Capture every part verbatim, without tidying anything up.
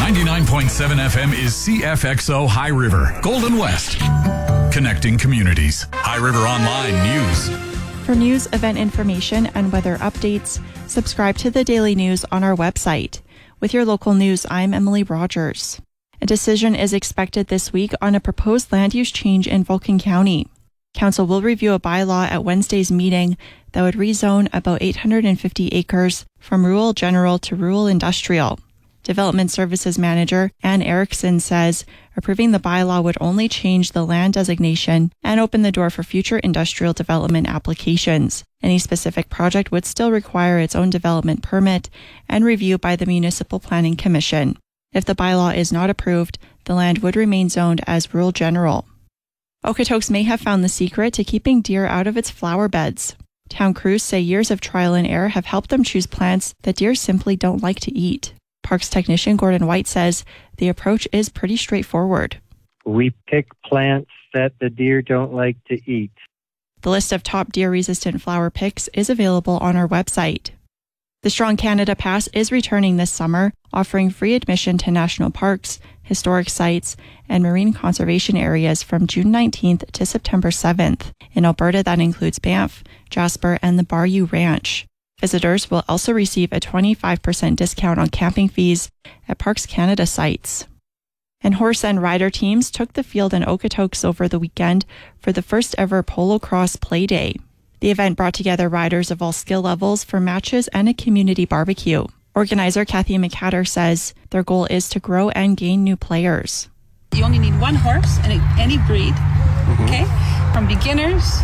ninety-nine point seven F M is C F X O High River, Golden West. Connecting communities. High River Online News. For news, event information, and weather updates, subscribe to the Daily News on our website. With your local news, I'm Emily Rogers. A decision is expected this week on a proposed land use change in Vulcan County. Council will review a bylaw at Wednesday's meeting that would rezone about eight hundred fifty acres from rural general to rural industrial. Development Services Manager Ann Erickson says approving the bylaw would only change the land designation and open the door for future industrial development applications. Any specific project would still require its own development permit and review by the Municipal Planning Commission. If the bylaw is not approved, the land would remain zoned as rural general. Okotoks may have found the secret to keeping deer out of its flower beds. Town crews say years of trial and error have helped them choose plants that deer simply don't like to eat. Parks technician Gordon White says the approach is pretty straightforward. We pick plants that the deer don't like to eat. The list of top deer-resistant flower picks is available on our website. The Strong Canada Pass is returning this summer, offering free admission to national parks, historic sites, and marine conservation areas from June nineteenth to September seventh. In Alberta, that includes Banff, Jasper, and the Bayou Ranch. Visitors will also receive a twenty-five percent discount on camping fees at Parks Canada sites. And horse and rider teams took the field in Okotoks over the weekend for the first ever Polo Cross Play Day. The event brought together riders of all skill levels for matches and a community barbecue. Organizer Kathy McCatter says their goal is to grow and gain new players. You only need one horse and any breed, mm-hmm. okay? From beginners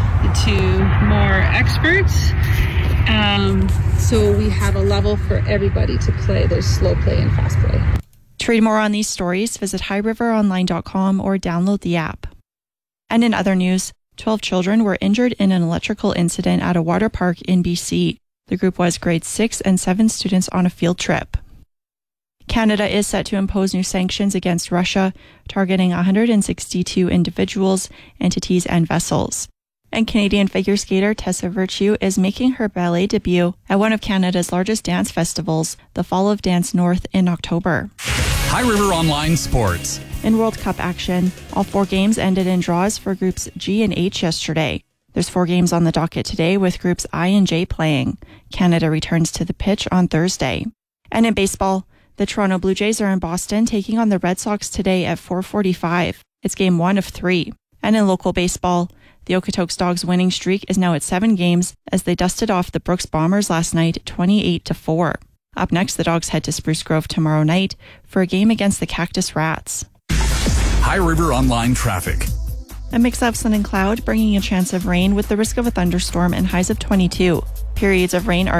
to more experts. Um, so we have a level for everybody to play. There's slow play and fast play. To read more on these stories, visit high river online dot com or download the app. And in other news, twelve children were injured in an electrical incident at a water park in B C. The group was grade six and seven students on a field trip. Canada is set to impose new sanctions against Russia, targeting one hundred sixty-two individuals, entities, and vessels. And Canadian figure skater Tessa Virtue is making her ballet debut at one of Canada's largest dance festivals, the Fall of Dance North, in October. High River Online Sports. In World Cup action, all four games ended in draws for groups G and H yesterday. There's four games on the docket today with groups I and J playing. Canada returns to the pitch on Thursday. And in baseball, the Toronto Blue Jays are in Boston taking on the Red Sox today at four forty-five. It's game one of three. And in local baseball, the Okotoks Dogs winning streak is now at seven games as they dusted off the Brooks Bombers last night twenty-eight to four. Up next, the Dogs head to Spruce Grove tomorrow night for a game against the Cactus Rats. High River Online Traffic. A mix of sun and cloud, bringing a chance of rain with the risk of a thunderstorm and highs of twenty-two. Periods of rain are